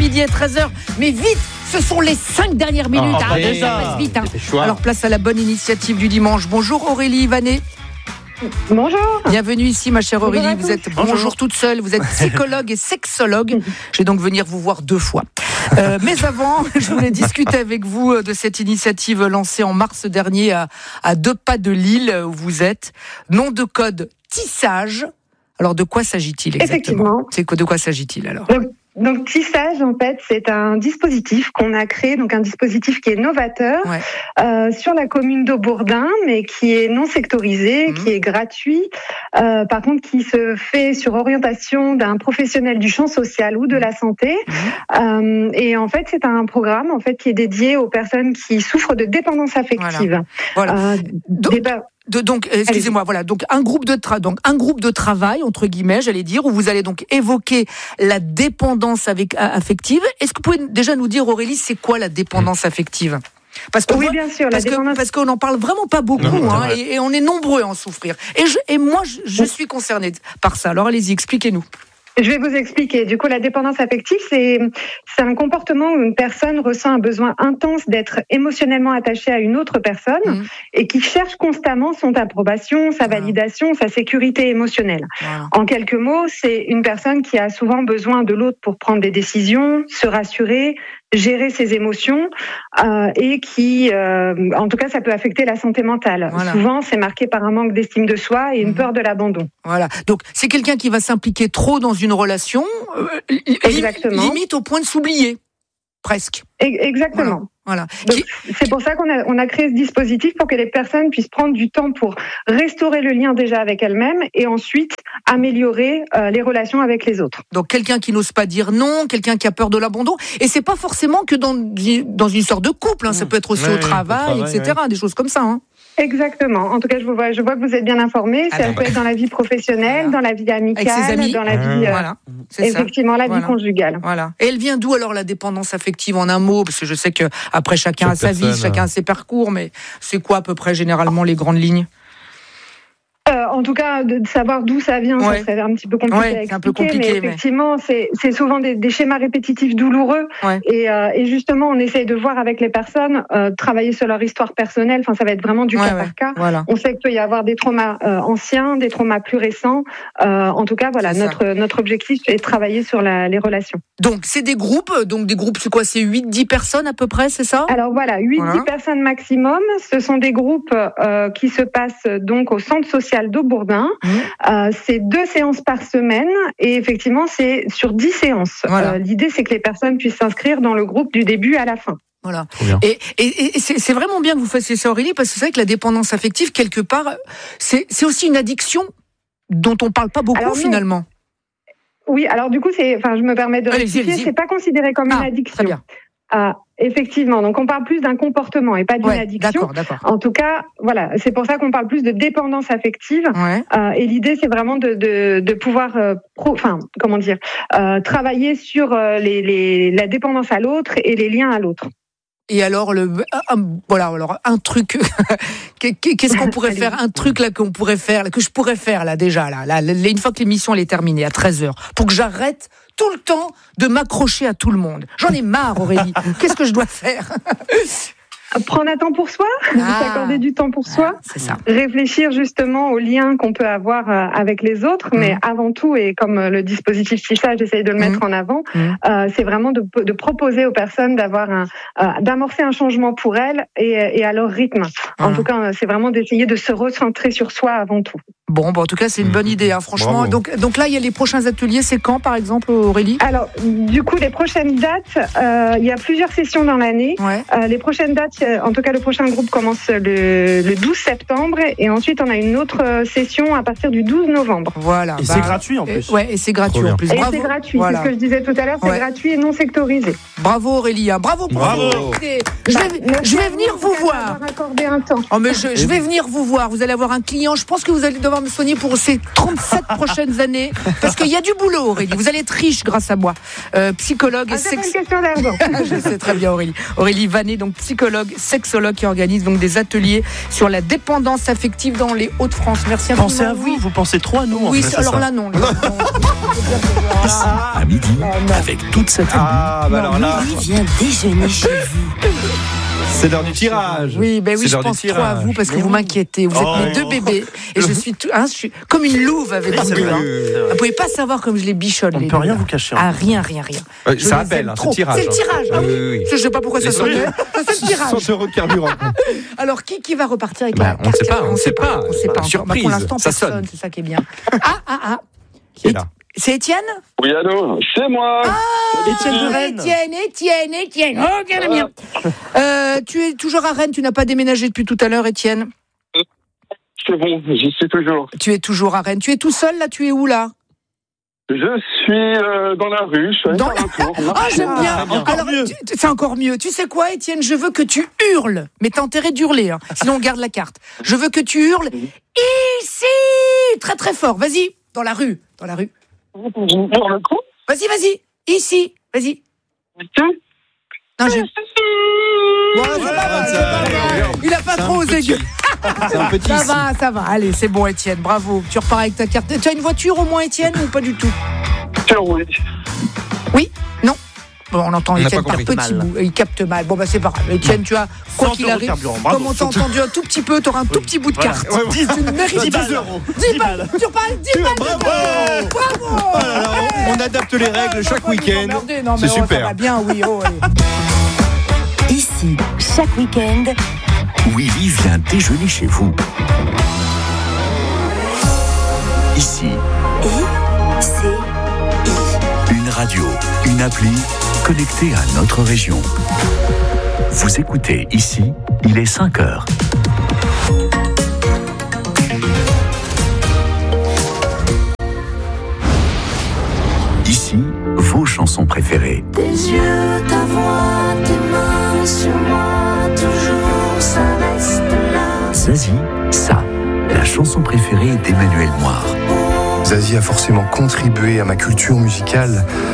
midi et 13h. Mais vite, ce sont les 5 dernières minutes. Ça passe vite. Alors place à la bonne initiative du dimanche. Bonjour Aurélie Vanet. Bonjour. Bienvenue ici, ma chère Aurélie. Vous êtes bonjour toute seule. Vous êtes psychologue et sexologue. Je vais donc venir vous voir 2 fois. Mais avant, je voulais discuter avec vous de cette initiative lancée en mars dernier à 2 pas de Lille où vous êtes. Nom de code Tissage. Alors de quoi s'agit-il exactement ? De quoi s'agit-il alors ? Donc Tissage, en fait, c'est un dispositif qu'on a créé, donc un dispositif qui est novateur sur la commune d'Aubourdin, mais qui est non sectorisé, qui est gratuit. Par contre, qui se fait sur orientation d'un professionnel du champ social ou de la santé. Et en fait, c'est un programme en fait qui est dédié aux personnes qui souffrent de dépendance affective. Voilà. Donc, excusez-moi, voilà. Donc, un groupe de travail, entre guillemets, j'allais dire, où vous allez donc évoquer la dépendance affective. Est-ce que vous pouvez déjà nous dire, Aurélie, c'est quoi la dépendance affective ? Parce que oui, bien sûr. Parce qu'on n'en parle vraiment pas beaucoup, et on est nombreux à en souffrir. Et moi, je suis concernée par ça. Alors, allez-y, expliquez-nous. Je vais vous expliquer. Du coup, la dépendance affective, c'est un comportement où une personne ressent un besoin intense d'être émotionnellement attachée à une autre personne et qui cherche constamment son approbation, sa validation, sa sécurité émotionnelle. En quelques mots, c'est une personne qui a souvent besoin de l'autre pour prendre des décisions, se rassurer, gérer ses émotions et qui, en tout cas, ça peut affecter la santé mentale. Souvent, c'est marqué par un manque d'estime de soi et une peur de l'abandon. Voilà. Donc, c'est quelqu'un qui va s'impliquer trop dans une relation, limite au point de s'oublier, presque. Exactement. Voilà. Donc, c'est pour ça qu'on a créé ce dispositif pour que les personnes puissent prendre du temps pour restaurer le lien déjà avec elles-mêmes et ensuite améliorer les relations avec les autres. Donc quelqu'un qui n'ose pas dire non, quelqu'un qui a peur de l'abandon, et c'est pas forcément que dans une sorte de couple, ça peut être aussi au travail, etc., des choses comme ça. Exactement. En tout cas, je vois que vous êtes bien informés. Ça peut être dans la vie professionnelle, dans la vie amicale, avec ses amis, dans la vie, effectivement, la vie conjugale. Voilà. Et elle vient d'où alors la dépendance affective en un mot ? Parce que je sais que après chacun a sa vie, chacun a ses parcours, mais c'est quoi à peu près généralement les grandes lignes ? En tout cas, de savoir d'où ça vient, ça serait un petit peu compliqué à expliquer, mais effectivement, c'est souvent des schémas répétitifs douloureux. Et justement, on essaye de voir avec les personnes, travailler sur leur histoire personnelle. Enfin, ça va être vraiment du cas par cas. On sait qu'il peut y avoir des traumas anciens, des traumas plus récents. En tout cas, voilà, notre objectif est de travailler sur les relations. Donc, c'est des groupes, c'est quoi ? C'est 8-10 personnes à peu près, c'est ça ? Alors voilà, 8-10 personnes maximum. Ce sont des groupes qui se passent donc au centre social d'Aubourdin. C'est 2 séances par semaine et effectivement c'est sur 10 séances. L'idée c'est que les personnes puissent s'inscrire dans le groupe du début à la fin. Voilà. Et c'est vraiment bien que vous fassiez ça, Aurélie, parce que c'est vrai que la dépendance affective, quelque part, c'est aussi une addiction dont on parle pas beaucoup finalement. Oui, alors du coup, je me permets de rectifier, c'est pas considéré comme une addiction. Très bien. Effectivement, donc on parle plus d'un comportement et pas d'une addiction. D'accord. En tout cas, voilà, c'est pour ça qu'on parle plus de dépendance affective. Et l'idée, c'est vraiment de pouvoir, travailler sur la dépendance à l'autre et les liens à l'autre. Et alors, un truc, qu'est-ce qu'on pourrait faire ? Un truc là qu'on pourrait faire, que je pourrais faire là déjà, une fois que l'émission elle est terminée à 13h, pour que j'arrête tout le temps de m'accrocher à tout le monde. J'en ai marre, Aurélie. Qu'est-ce que je dois faire ? Prendre un temps pour soi, s'accorder du temps pour soi, c'est ça. Réfléchir justement aux liens qu'on peut avoir avec les autres, mais avant tout, et comme le dispositif Tissage essaye de le mettre en avant, c'est vraiment de proposer aux personnes d'amorcer un changement pour elles et à leur rythme. En tout cas, c'est vraiment d'essayer de se recentrer sur soi avant tout. Bon, en tout cas, c'est une bonne idée, franchement. Donc là, il y a les prochains ateliers. C'est quand, par exemple, Aurélie ? Alors, du coup, les prochaines dates, il y a plusieurs sessions dans l'année. Les prochaines dates, en tout cas, le prochain groupe commence le 12 septembre. Et ensuite, on a une autre session à partir du 12 novembre. Voilà. Et c'est gratuit, en plus. Et c'est gratuit, en plus. Et c'est gratuit. C'est ce que je disais tout à l'heure. C'est gratuit et non sectorisé. Accorder un temps. Mais je vais venir vous voir. Vous allez avoir un client. Je pense que vous allez devoir devoir me soigner pour ces 37 prochaines années, parce qu'il y a du boulot, Aurélie. Vous allez être riche grâce à moi. Psychologue et c'est pas une question d'argent. Je sais très bien, Aurélie. Aurélie Vanet, donc psychologue, sexologue, qui organise donc des ateliers sur la dépendance affective dans les Hauts-de-France. Merci infiniment. Pensez à vous, vous pensez trop à nous. Oui, en fait, alors là, non. À midi, avec toute sa famille. Ah, bah alors là. Qui vient déjeuner chez vous? C'est l'heure du tirage. Oui, ben oui, je pense trop à vous parce que vous m'inquiétez. Vous êtes mes deux bébés et je suis comme une louve avec vous deux. Vous ne pouvez pas savoir comme je les bichonne. On ne peut rien vous cacher. Ah, rien. Ça appelle, c'est le tirage. C'est le tirage. Ah oui. Je ne sais pas pourquoi ça sonne. C'est le tirage. 100 € de carburant. Alors, qui va repartir avec la carte? On ne sait pas. Surprise. Pour l'instant, ça personne. sonne. C'est ça qui est bien. Ah. Qui est là? C'est Étienne? Oui, allô, c'est moi. Étienne de Rennes. Étienne. Oh, bien, bien. Tu es toujours à Rennes, tu n'as pas déménagé depuis tout à l'heure, Étienne? C'est bon, j'y suis toujours. Tu es toujours à Rennes. Tu es tout seul, là? Tu es où, là? Je suis dans la rue, je suis allé faire un tour. Ah, j'aime bien. Alors, c'est encore mieux. Tu sais quoi, Étienne? Je veux que tu hurles. Mais t'as intérêt d'hurler, hein. Sinon on garde la carte. Je veux que tu hurles ici, très très fort. Vas-y, dans la rue. Le coup. Vas-y. Ici, vas-y. Non, j'ai... c'est pas mal. Il a pas trop osé. C'est un petit. Ça va. Allez, c'est bon, Étienne. Bravo. Tu repars avec ta carte. Tu as une voiture au moins, Étienne, ou pas du tout? Oui. Oui? Non? Bon, on entend Étienne par petits bouts. Il capte mal. Bon, c'est pas grave. Étienne, tu as, quoi qu'il arrive, comme on t'a entendu un tout petit peu, tu auras un tout petit bout de carte. Tu ne mérites 10 pas. €. 10 balles. Tu reparles 10 balles. Bravo. On adapte les règles chaque week-end. C'est super. Ça va bien, oui. Ici, chaque week-end, Willy vient déjeuner chez vous. Ici. Une radio, une appli connectée à notre région. Vous écoutez Ici, il est 5h. Ici, vos chansons préférées. Tes yeux, ta voix, tes mains sur moi, toujours ça reste là. Zazie, ça, la chanson préférée d'Emmanuel Moire. Zazie a forcément contribué à ma culture musicale